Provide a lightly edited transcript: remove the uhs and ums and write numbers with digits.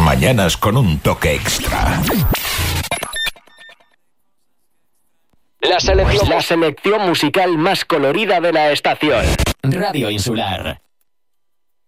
mañanas con un toque extra. La selección musical más colorida de la estación. Radio Insular.